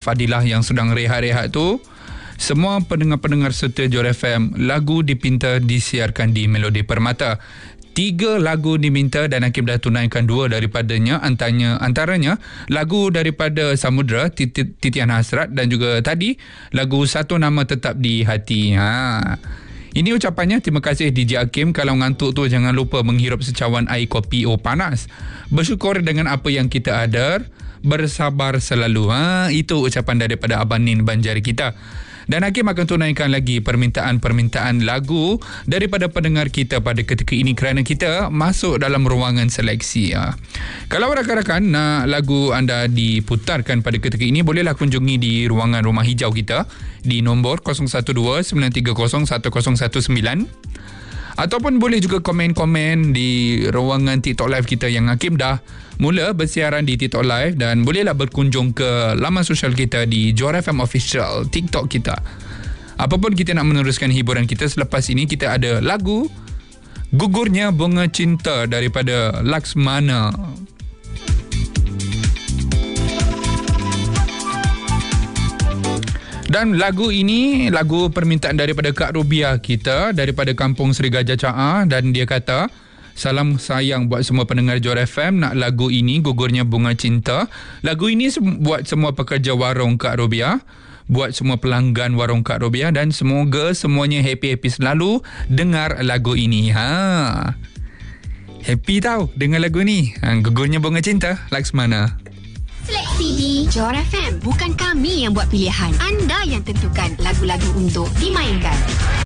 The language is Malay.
Fadilah yang sedang rehat-rehat tu, semua pendengar-pendengar setia Johor FM, lagu dipinta disiarkan di Melodi Permata. 3 lagu diminta dan Hakim dah tunaikan 2 daripadanya, antaranya lagu daripada Samudra, Titian Hasrat, dan juga tadi lagu Satu Nama Tetap di Hati. Ini ucapannya. Terima kasih DJ Hakim. Kalau ngantuk tu jangan lupa menghirup secawan air kopi panas. Bersyukur dengan apa yang kita ada, bersabar selalu. Itu ucapan daripada Abang Nin Banjari kita. Dan Hakim akan tunaikan lagi permintaan lagu daripada pendengar kita pada ketika ini kerana kita masuk dalam ruangan seleksi. Kalau rakan-rakan nak lagu anda diputarkan pada ketika ini, bolehlah kunjungi di ruangan rumah hijau kita di nombor 012-930-1019. Ataupun boleh juga komen-komen di ruangan TikTok Live kita yang Hakim dah mula bersiaran di TikTok Live, dan bolehlah berkunjung ke laman sosial kita di Johor FM Official TikTok kita. Apapun kita nak meneruskan hiburan kita, selepas ini kita ada lagu Gugurnya Bunga Cinta daripada Laksmana. Dan lagu ini, lagu permintaan daripada Kak Rubiah kita daripada Kampung Seri Gajah Caa, dan dia kata, salam sayang buat semua pendengar Johor FM, nak lagu ini Gugurnya Bunga Cinta. Lagu ini buat semua pekerja warung Kak Rubiah, buat semua pelanggan warung Kak Rubiah, dan semoga semuanya happy-happy selalu dengar lagu ini. Happy tau dengar lagu ni. Gugurnya Bunga Cinta, Laksmana. Seleksi di Johor FM. Bukan kami yang buat pilihan, anda yang tentukan lagu-lagu untuk dimainkan.